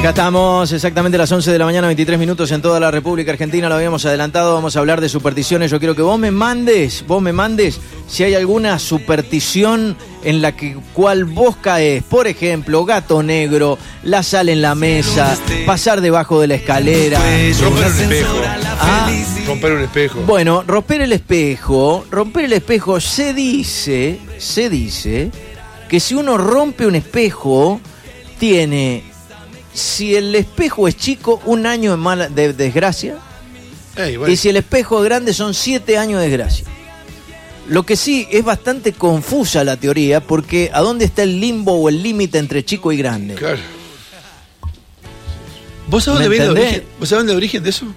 Acá estamos, exactamente a las 11 de la mañana, 23 minutos en toda la República Argentina. Lo habíamos adelantado, vamos a hablar de supersticiones. Yo quiero que vos me mandes si hay alguna superstición en la cual vos caes. Por ejemplo, gato negro, la sal en la mesa, pasar debajo de la escalera. Romper un espejo. Romper un espejo. Bueno, romper el espejo, se dice que si uno rompe un espejo, tiene... Si el espejo es chico, 1 año de desgracia. Bueno. Y si el espejo es grande, son 7 años de desgracia. Lo que sí es bastante confusa la teoría, porque ¿a dónde está el limbo o el límite entre chico y grande? Claro. ¿Vos sabés dónde viene el origen de eso?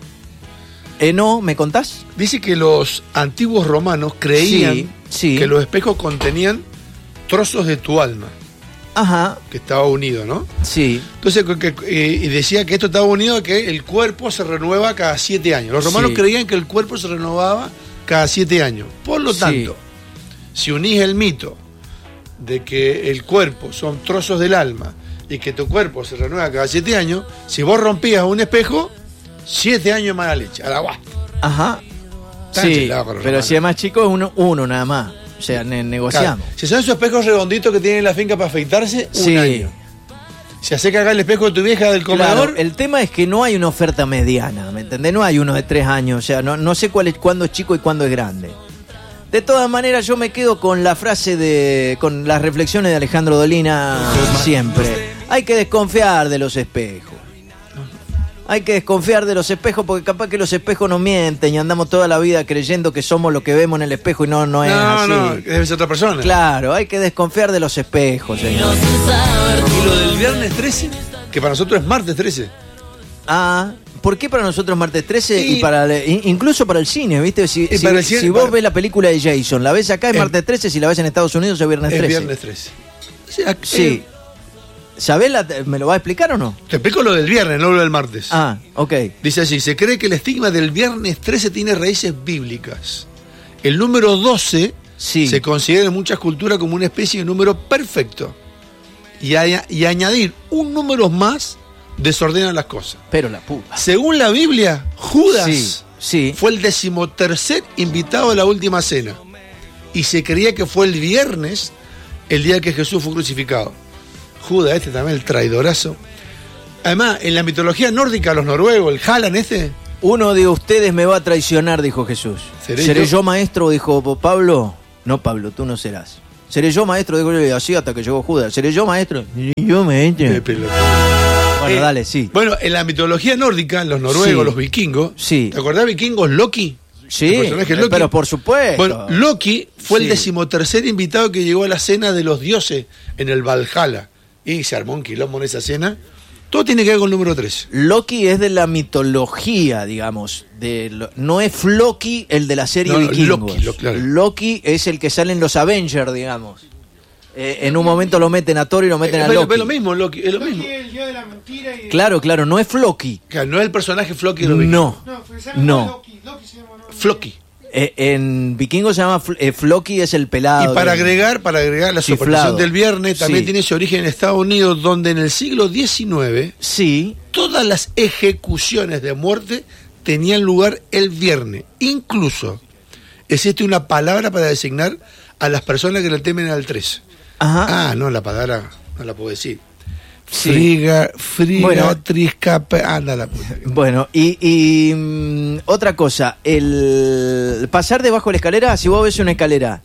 No, ¿me contás? Dice que los antiguos romanos creían que los espejos contenían trozos de tu alma. Ajá. Que estaba unido, ¿no? Sí. Entonces, y decía que esto estaba unido a que el cuerpo se renueva cada 7 años. Los romanos creían que el cuerpo se renovaba cada 7 años. Por lo tanto, si unís el mito de que el cuerpo son trozos del alma y que tu cuerpo se renueva cada 7 años, si vos rompías un espejo, 7 años mala leche, a la guasta. Ajá. Sí, pero si es más chico es uno nada más. O sea, negociamos. Claro. Si son esos espejos redonditos que tienen en la finca para afeitarse, 1 año. Si hace cagar el espejo de tu vieja del comedor. Claro, el tema es que no hay una oferta mediana, ¿me entendés? No hay uno de 3 años, o sea, no sé cuándo es chico y cuándo es grande. De todas maneras, yo me quedo con la frase con las reflexiones de Alejandro Dolina siempre. Hay que desconfiar de los espejos. Hay que desconfiar de los espejos porque capaz que los espejos nos mienten y andamos toda la vida creyendo que somos lo que vemos en el espejo y no es así. No, debe ser otra persona. Claro, hay que desconfiar de los espejos, señor. Y lo del viernes 13, que para nosotros es martes 13. ¿Por qué para nosotros martes 13 y incluso para el cine, viste? Si vos ves la película de Jason, la ves acá es martes 13, si la ves en Estados Unidos es viernes 13. Es viernes 13. Sí. ¿Sabés? ¿Me lo va a explicar o no? Te explico lo del viernes, no lo del martes. Ok. Dice así, se cree que el estigma del viernes 13 tiene raíces bíblicas. El número 12 se considera en muchas culturas como una especie de número perfecto. Y añadir un número más desordena las cosas. Pero la puta. Según la Biblia, Judas fue el 13º invitado a la última cena. Y se creía que fue el viernes, el día que Jesús fue crucificado. Judas, también, el traidorazo. Además, en la mitología nórdica, los noruegos, el Halland uno de ustedes me va a traicionar, dijo Jesús. ¿Seré yo maestro? Dijo Pablo. No, Pablo, tú no serás. ¿Seré yo maestro? Dijo así hasta que llegó Judas. ¿Seré yo maestro? Yo maestro. Bueno, dale, sí. Bueno, en la mitología nórdica, los noruegos, los vikingos. Sí. ¿Te acordás de vikingos? Loki. Sí, Loki. Pero por supuesto. Bueno, Loki fue el 13º invitado que llegó a la cena de los dioses en el Valhalla. Y se armó un quilombo en esa cena. Todo tiene que ver con el número 13. Loki es de la mitología, digamos. No es Floki el de la serie Vikingos. Loki es el que sale en los Avengers, digamos. En un momento lo meten a Thor y lo meten a Loki. Es lo mismo, Loki. Es lo mismo. El dios de la mentira y Claro, no es Floki. Claro, no es el personaje Floki de los Vikingos. No. Loki se llama, ¿no? Floki. En Vikingos se llama Floki, es el pelado. Y para agregar la superstición del viernes, también tiene su origen en Estados Unidos, donde en el siglo XIX todas las ejecuciones de muerte tenían lugar el viernes. Incluso existe una palabra para designar a las personas que le temen al 13. Ajá. No, la palabra no la puedo decir. Friga, trisca, anda la puta. Bueno, y otra cosa, el pasar debajo de la escalera, si vos ves una escalera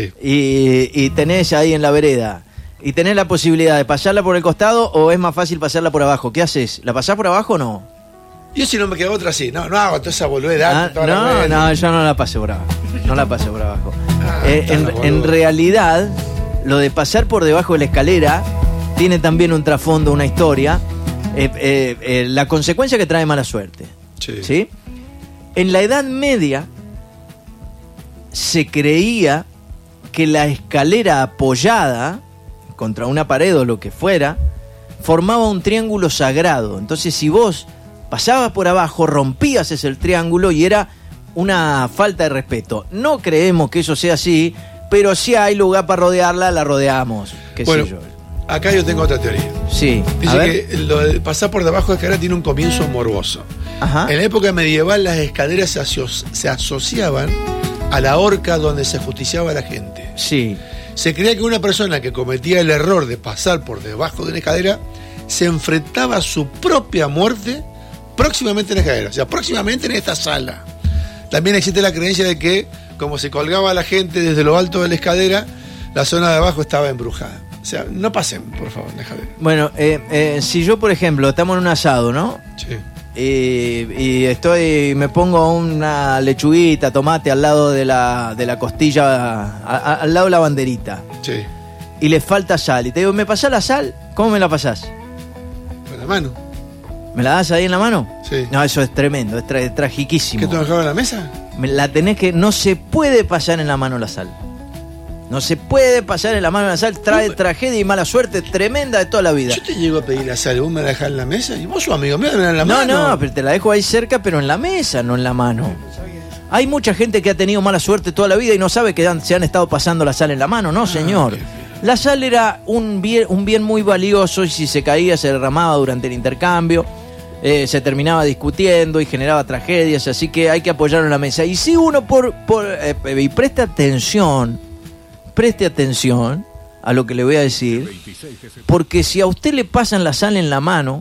y tenés ahí en la vereda y tenés la posibilidad de pasarla por el costado o es más fácil pasarla por abajo, ¿qué haces? ¿La pasás por abajo o no? Yo si no me queda otra así, no hago toda esa boludez. Yo no la pasé por abajo, en realidad, lo de pasar por debajo de la escalera tiene también un trasfondo, una historia, la consecuencia que trae mala suerte. ¿Sí? En la Edad Media se creía que la escalera apoyada contra una pared o lo que fuera formaba un triángulo sagrado. Entonces, si vos pasabas por abajo, rompías ese triángulo y era una falta de respeto. No creemos que eso sea así, pero si hay lugar para rodearla, la rodeamos. Qué sé yo. Acá yo tengo otra teoría. Sí. Dice que lo de pasar por debajo de la escalera tiene un comienzo morboso. Ajá. En la época medieval las escaleras se asociaban a la horca donde se ajusticiaba a la gente. Sí. Se creía que una persona que cometía el error de pasar por debajo de una escalera se enfrentaba a su propia muerte próximamente en la escalera, o sea, próximamente en esta sala. También existe la creencia de que, como se colgaba a la gente desde lo alto de la escalera, la zona de abajo estaba embrujada. O sea, no pasen, por favor, en la escalera. Bueno, si yo, por ejemplo, estamos en un asado, ¿no? Sí. Y me pongo una lechuguita, tomate al lado de la costilla, al lado de la banderita. Sí. Y le falta sal. Y te digo, ¿me pasás la sal? ¿Cómo me la pasás? Con la mano. ¿Me la das ahí en la mano? Sí. No, eso es tremendo, es tragiquísimo. ¿Qué te dejaba en la mesa? La tenés que... No se puede pasar en la mano la sal. No se puede pasar en la mano la sal. Trae tragedia y mala suerte tremenda de toda la vida. Yo te llego a pedir la sal, vos me la dejás en la mesa y vos sos amigo mío, me la en la mano. No, pero te la dejo ahí cerca, pero en la mesa, no en la mano. Hay mucha gente que ha tenido mala suerte toda la vida y no sabe que se han estado pasando la sal en la mano. No, señor. La sal era un bien muy valioso y si se caía se derramaba durante el intercambio. Se terminaba discutiendo y generaba tragedias, así que hay que apoyarlo en la mesa. Y si uno y preste atención a lo que le voy a decir, porque si a usted le pasan la sal en la mano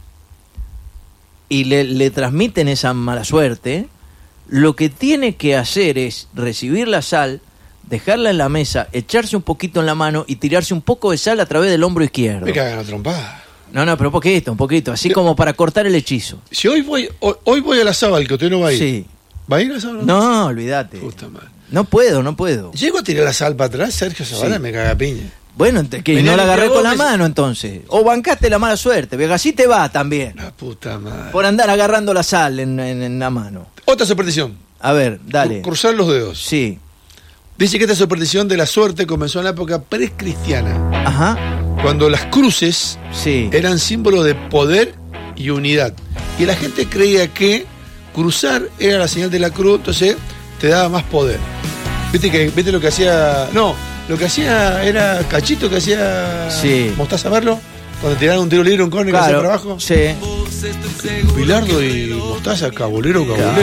y le transmiten esa mala suerte, lo que tiene que hacer es recibir la sal, dejarla en la mesa, echarse un poquito en la mano y tirarse un poco de sal a través del hombro izquierdo. Me cagan la trompada. No, pero un poquito, así como para cortar el hechizo. Si hoy voy al asado, al que usted no va a ir. Sí. ¿Va a ir al asado? No, olvídate. Puta madre. No puedo. Llego a tirar la sal para atrás, Sergio Zavala Sí. me caga piña. Bueno, que no la agarré con la mano entonces. O bancaste la mala suerte, porque así te va también. La puta madre. Por andar agarrando la sal en la mano. Otra superstición. A ver, dale. Cruzar los dedos. Sí. Dice que esta superstición de la suerte comenzó en la época precristiana, Ajá. cuando las cruces Sí. eran símbolo de poder y unidad. Y la gente creía que cruzar era la señal de la cruz, entonces te daba más poder. ¿Viste lo que hacía? No, lo que hacía era Cachito, que hacía Sí. Mostaza Merlo, cuando tiraron un tiro libre, un córner que hacía para abajo. Sí. Bilardo y Mostaza, cabulero.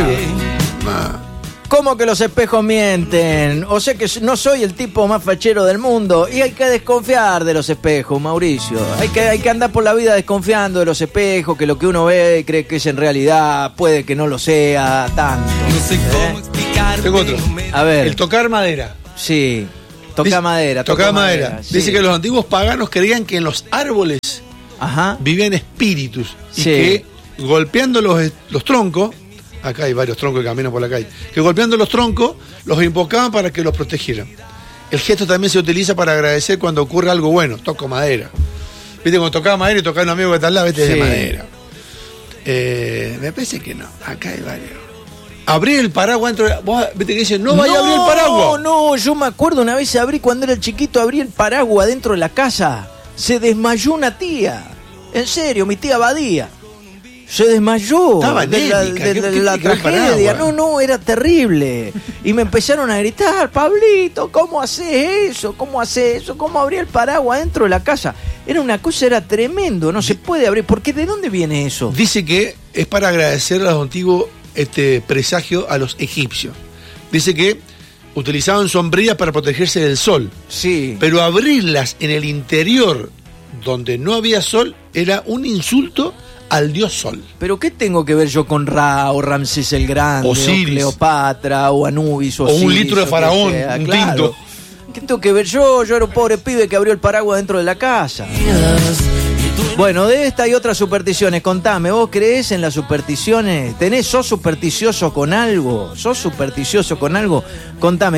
¿Cómo que los espejos mienten? O sea que no soy el tipo más fachero del mundo y hay que desconfiar de los espejos, Mauricio. Hay que andar por la vida desconfiando de los espejos, que lo que uno ve cree que es en realidad, puede que no lo sea tanto. No sé cómo explicar. Tengo otro. A ver. El tocar madera. Sí. Toca Dice- madera. Tocar madera. Sí. Dice que los antiguos paganos creían que en los árboles Ajá. vivían espíritus y Sí. que golpeando los troncos, acá hay varios troncos que caminan por la calle, que golpeando los troncos los invocaban para que los protegieran. El gesto también se utiliza para agradecer cuando ocurre algo bueno. Toco madera. Viste, cuando tocaba madera y tocaba un amigo que está al lado, viste, Sí. de madera. Me parece que no. Acá hay varios. Abrir el paraguas dentro de... Vos, viste que dicen, no vaya a abrir el paraguas. No, yo me acuerdo una vez cuando era chiquito, abrí el paraguas dentro de la casa. Se desmayó una tía. En serio, mi tía Badía. Se desmayó. Estaba de la, anémica. de ¿Qué la tiene que ver el tragedia. paraguas? No, era terrible. Y me empezaron a gritar, Pablito, ¿cómo haces eso? ¿Cómo haces eso? ¿Cómo abrí el paraguas dentro de la casa? Era tremendo, no se puede abrir. ¿Por qué? ¿De dónde viene eso? Dice que es para agradecer a los antiguos presagio a los egipcios. Dice que utilizaban sombrillas para protegerse del sol. Sí. Pero abrirlas en el interior donde no había sol era un insulto al dios sol. ¿Pero qué tengo que ver yo con Ra o Ramsés el Grande, Osiris. o Cleopatra, o Anubis, o O un Osiris, litro de o que faraón, sea? un Claro. tinto. ¿Qué tengo que ver yo? Yo era un pobre pibe que abrió el paraguas dentro de la casa. Bueno, de esta y otras supersticiones, contame, ¿vos creés en las supersticiones? ¿Sos supersticioso con algo? Contame,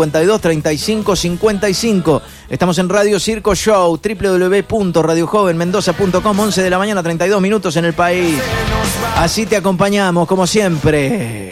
1552-3555. Estamos en Radio Circo Show, www.radiojovenmendoza.com, 11 de la mañana, 32 minutos en el país. Así te acompañamos, como siempre.